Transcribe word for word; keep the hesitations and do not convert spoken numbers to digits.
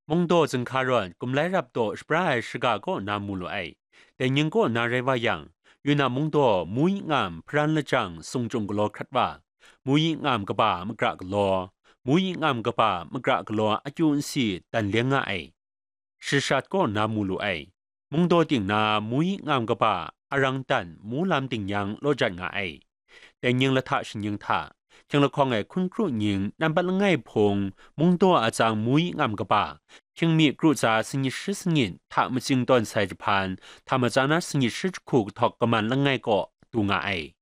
蒙多真卡软，古来รับ多สปรายสกาก็นามูลไอแต่ยังก็นาเรวายังอยู่นา蒙多มุยงามพรันละจังทรงจงกลอคัดว่ามุยงามกบ่ามกระกลอมุยงามกบ่ามกระกลออายุนสีตันเลี้ยงไอสิชัดก็นามูลไอ蒙多ติงนามุยงามกบ่าอารังตันมูลามติงยังโลจัดงาไอแต่ยังละทะชิงยังทาจังละคองไอคุณครูยิงนันบัลง่ายพง蒙多อาจางมุยงามกบ่าเพียงมีกรุจาสิงสิสงินถ้ามาจึงตอนใส่จพานถ้ามาจานัสสิงสิจคูกทอกกมันละง่ายก็ตูงาไอ